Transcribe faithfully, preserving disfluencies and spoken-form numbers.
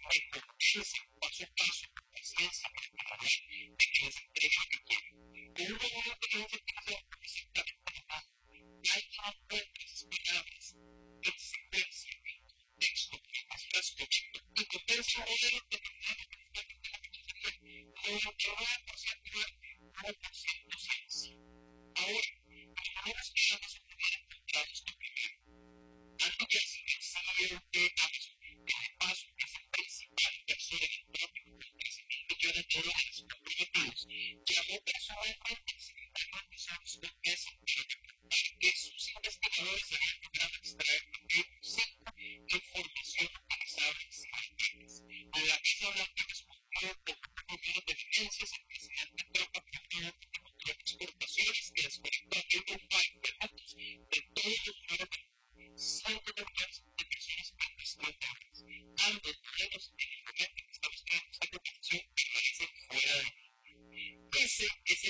recompensa paso a paso, con paciencia, creatividad, de que les entregue lo que quieren. Con una buena inteligencia artificial, exactamente lo mismo. Hay encuentras palabras en secuencia, en contexto, mientras vas leyendo, y comienza a leer determinado de la categoría, noventa y nueve por ciento arte, uno por ciento ciencia. Ahora, imaginemos que Amazon hubiera encontrado esto primero. Algo que así el C E O de Amazon, que de paso es el principal inversor en el tópico con trece mil millones de dólares comprometidos, llamó personalmente al secretario de Tesoros de Tesla para reportar que sus investigadores habían logrado extraer de cinco información utilizable en ciberataques. La Casa Blanca respondió con un número de evidencias. El presidente Trump aprobó un control de exportaciones que desconectó a Google Five de datos de todos los números cientos de millones de personas en nuestro país. Ambos modelos en el momento que estamos creando esta conversación permanecen fuera de ese, ese